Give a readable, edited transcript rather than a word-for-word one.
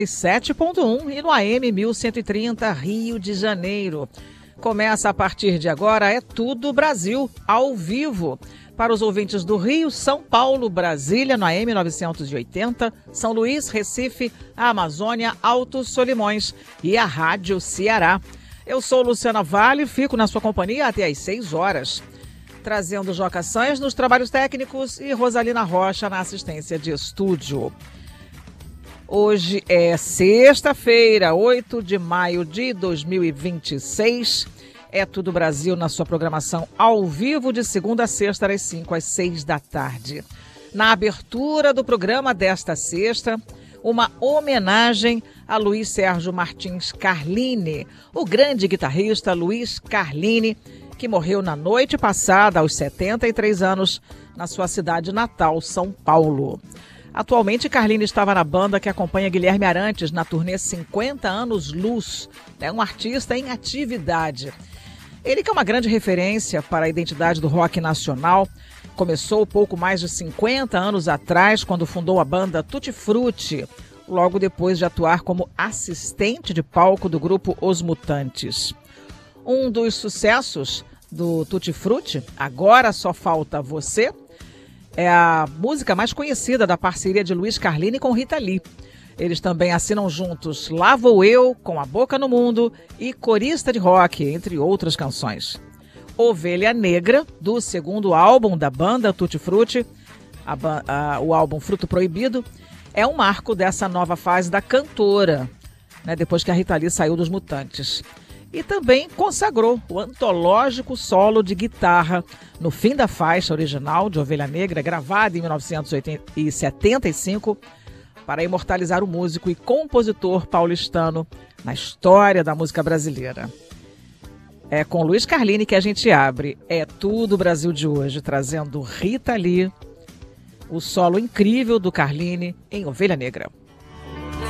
7.1 e no AM 1130, Rio de Janeiro. Começa a partir de agora, É Tudo Brasil, ao vivo. Para os ouvintes do Rio, São Paulo, Brasília, no AM 980, São Luís, Recife, a Amazônia, Altos Solimões e a Rádio Ceará. Eu sou Luciana Vale, fico na sua companhia até às 6 horas. Trazendo Joca Sanz nos trabalhos técnicos e Rosalina Rocha na assistência de estúdio. Hoje é sexta-feira, 8 de maio de 2026. É Tudo Brasil na sua programação ao vivo de segunda a sexta, das 5 às 6 da tarde. Na abertura do programa desta sexta, uma homenagem a Luiz Sérgio Martins Carlini, o grande guitarrista Luiz Carlini, que morreu na noite passada, aos 73 anos, na sua cidade natal, São Paulo. Atualmente, Carlini estava na banda que acompanha Guilherme Arantes na turnê 50 Anos Luz, um artista em atividade. Ele que é uma grande referência para a identidade do rock nacional, começou pouco mais de 50 anos atrás, quando fundou a banda Tutti Frutti, logo depois de atuar como assistente de palco do grupo Os Mutantes. Um dos sucessos do Tutti Frutti, Agora Só Falta Você, é a música mais conhecida da parceria de Luiz Carlini com Rita Lee. Eles também assinam juntos Lá Vou Eu, Com a Boca no Mundo e Corista de Rock, entre outras canções. Ovelha Negra, do segundo álbum da banda Tutti Frutti, o álbum Fruto Proibido, é um marco dessa nova fase da cantora, depois que a Rita Lee saiu dos Mutantes. E também consagrou o antológico solo de guitarra no fim da faixa original de Ovelha Negra, gravada em 1975, para imortalizar o músico e compositor paulistano na história da música brasileira. É com Luiz Carlini que a gente abre É Tudo Brasil de hoje, trazendo Rita Lee, o solo incrível do Carlini em Ovelha Negra.